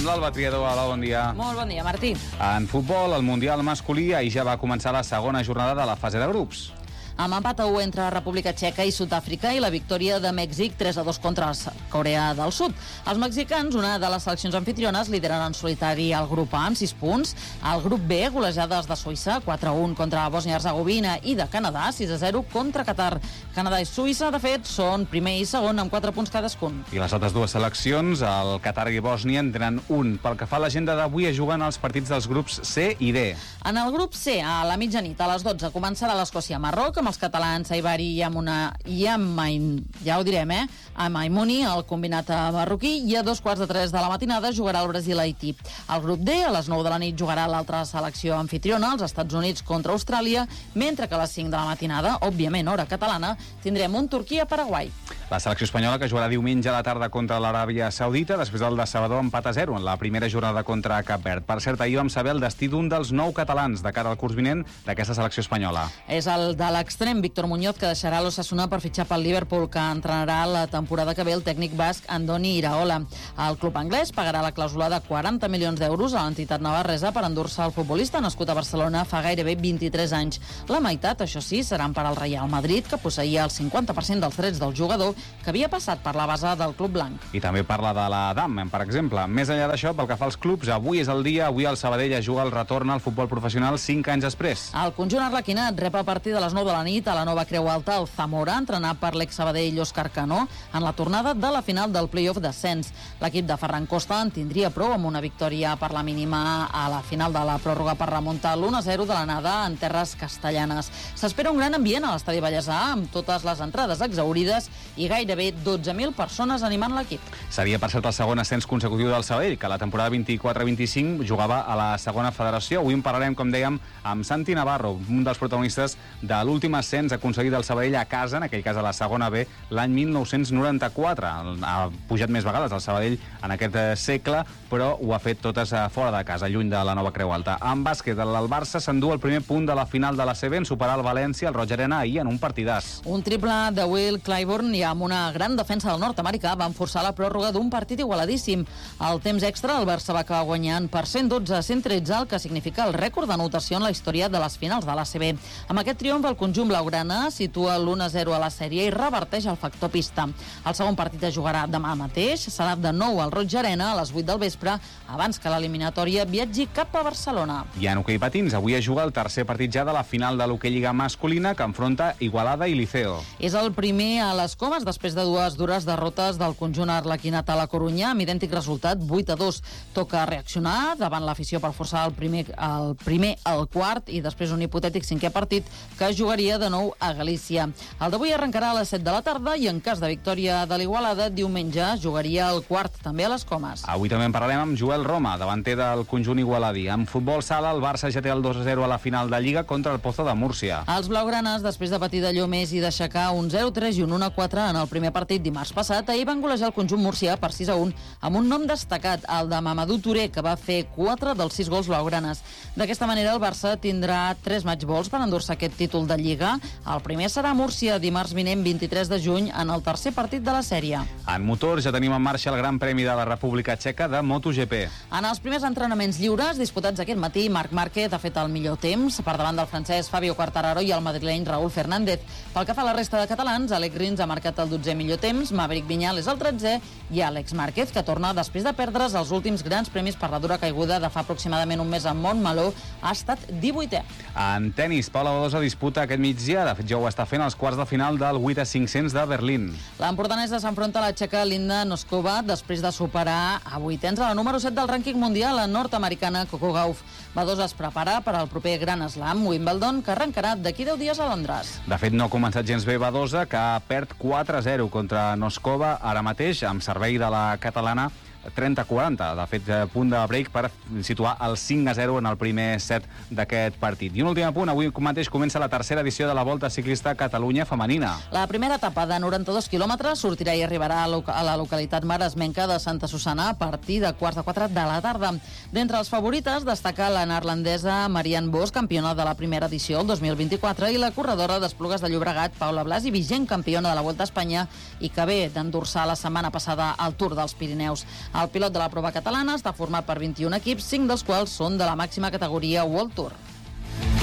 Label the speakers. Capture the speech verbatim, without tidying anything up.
Speaker 1: amb l'Alba Triador. Hola, bon dia.
Speaker 2: Molt bon dia, Martí.
Speaker 1: En futbol, el Mundial masculí, ahir ja va començar la segona jornada de la fase de grups.
Speaker 2: Amb empat a u entre República Txeca i Sud-àfrica i la victòria de Mèxic tres a dos contra Corea del Sud. Els mexicans, una de les seleccions anfitriones, lideren en solitari el grup A amb sis punts. Al grup B, golejades de Suïssa, quatre a un contra Bòsnia-Hercegovina i de Canadà, sis a zero contra Qatar. Canadà i Suïssa, de fet, són primer i segon amb quatre punts cadascun.
Speaker 1: I les altres dues seleccions, el Qatar i Bòsnia, en tenen un. Pel que fa a l'agenda d'avui, es juguen els partits dels grups C i D.
Speaker 2: En el grup C, a la mitjanit, a les dotze, començarà l'Escòcia-Marroc, amb els catalans Aibari i amb una i amb ja ho direm, eh? amb Aimoni, el combinat marroquí, i a dos quarts de tres de la matinada jugarà el Brasil-Haití. Al grup D, a les nou de la nit, jugarà l'altra selecció anfitriona, els Estats Units contra Austràlia, mentre que a les cinc de la matinada, òbviament hora catalana, tindrem un Turquia-Paraguai.
Speaker 1: La selecció espanyola, que jugarà diumenge a la tarda contra l'Aràbia Saudita, després del decebedor empat a zero en la primera jornada contra Cap Verd. Per cert, ahir vam saber el destí d'un dels nou catalans de cara al curs vinent d'aquesta selecció espanyola.
Speaker 2: És el de l'extrem Víctor Muñoz, que deixarà l'Osasuna per fitxar pel Liverpool, que entrenarà la temporada que ve el tècnic basc Andoni Iraola. El club anglès pagarà la clàusula de quaranta milions d'euros a l'entitat navarresa per endur-se el futbolista nascut a Barcelona fa gairebé vint-i-tres anys. La meitat, això sí, seran per al Real Madrid, que posseïa el cinquanta per cent dels drets del jugador, que havia passat per la base del club blanc.
Speaker 1: I també parla de la D A M, per exemple. Més enllà d'això, pel que fa als clubs, avui és el dia, avui el Sabadell juga el retorn al futbol professional cinc anys després.
Speaker 2: El conjunt arlequinat rep a partir de les nou de la nit a la nova Creu Alta el Zamora, entrenat per l'ex-Sabadell Òscar Canó, en la tornada de la final del play-off d'ascens. L'equip de Ferran Costa en tindria prou amb una victòria per la mínima a la final de la pròrroga per remuntar l'u a zero de l'anada en terres castellanes. S'espera un gran ambient a l'estadi Vallèsà, amb totes les entrades exhaurides i gairebé dotze mil persones animant l'equip.
Speaker 1: Seria, per cert, el segon ascens consecutiu del Sabadell, que la temporada vint-i-quatre vint-i-cinc jugava a la segona federació. Avui en parlarem, com dèiem, amb Santi Navarro, un dels protagonistes de l'últim ascens aconseguit del Sabadell a casa, en aquell cas a la segona B, l'any mil nou-cents noranta-quatre. Ha pujat més vegades el Sabadell en aquest segle, però ho ha fet totes fora de casa, lluny de la nova Creu Alta. En bàsquet, el Barça s'endú el primer punt de la final de la C B en superar el València al Roig Arena ahir en un partidàs.
Speaker 2: Un triple de Will Clyburn i amb una gran defensa del nord-americà van forçar la pròrroga d'un partit igualadíssim. Al temps extra, el Barça va acabar guanyant per cent dotze a cent tretze, el que significa el rècord d'anotació en la història de les finals de l'A C B. Amb aquest triomf, el conjunt blaugrana situa l'u a zero a la sèrie i reverteix el factor pista. El segon partit es jugarà demà mateix, serà de nou al Roig Arena a les vuit del vespre, abans que l'eliminatòria viatgi cap a Barcelona.
Speaker 1: I en hoquei patins, avui es juga el tercer partit ja de la final de l'hoquei lliga masculina, que enfronta Igualada i Liceo.
Speaker 2: És el primer a les Comes després de dues dures derrotes del conjunt arlequinat a la Corunya, amb idèntic resultat, vuit a dos. Toca reaccionar davant l'afició per forçar el primer, el primer al quart i després un hipotètic cinquè partit que es jugaria de nou a Galícia. El d'avui arrencarà a les set de la tarda i en cas de victòria de l'Igualada, diumenge jugaria el quart també a les Comes.
Speaker 1: Avui també en parlarem amb Joel Roma, davanter del conjunt igualadí. En futbol sala, el Barça ja té el dos a zero a la final de Lliga contra el Pozo de Múrcia.
Speaker 2: Els blaugranes, després de patir d'allò més i d'aixecar un zero a tres i un un a quatre en el primer partit dimarts passat, ahir van golejar el conjunt murcià per sis a un amb un nom destacat, el de Mamadou Touré, que va fer quatre dels sis gols blaugranes. D'aquesta manera, el Barça tindrà tres matchballs per endur-se aquest títol de Lliga. El primer serà a Múrcia, dimarts vinent vint-i-tres de juny, en el tercer partit de la sèrie.
Speaker 1: En motor ja tenim en marxa el Gran Premi de la República Txeca de MotoGP.
Speaker 2: En els primers entrenaments lliures disputats aquest matí, Marc Márquez ha fet el millor temps per davant del francès Fabio Quartararo i el madrileny Raúl Fernández. Pel que fa a la resta de catalans, Alex Rins ha marcat el dotzè millor temps, Maverick Viñales el tretzè i Àlex Márquez, que torna després de perdre's els últims grans premis per la dura caiguda de fa aproximadament un mes a Montmeló, ha estat divuitè.
Speaker 1: En tennis, Paula Badosa disputa aquest migdia, de fet ja ho està fent als quarts de final del vuit a cinc-cents de Berlín.
Speaker 2: L'empordanesa s'enfronta a la txeca Linda Noskova després de superar a vuitens a la número set del rànquing mundial, la nord-americana Coco Gauff. Badosa es prepara per al proper Gran Slam Wimbledon, que arrencarà d'aquí deu dies a Londres.
Speaker 1: De fet, no ha començat gens bé Badosa, que perd quatre a zero contra Noskova ara mateix, amb servei de la catalana trenta a quaranta. De fet, punt de break per situar el cinc a zero en el primer set d'aquest partit. I un últim punt, avui mateix comença la tercera edició de la Volta Ciclista Catalunya Femenina.
Speaker 2: La primera etapa de noranta-dos quilòmetres sortirà i arribarà a la localitat maresmenca de Santa Susana a partir de quarts de quatre de la tarda. D'entre els favorites destaca la neerlandesa Marianne Vos, campiona de la primera edició el dos mil vint-i-quatre, i la corredora d'Esplugues de Llobregat, Paula Blasi, vigent campiona de la Volta a Espanya i que ve d'endur-se la setmana passada al Tour dels Pirineus. El pilot de la prova catalana està format per vint-i-un equips, cinc dels quals són de la màxima categoria World Tour.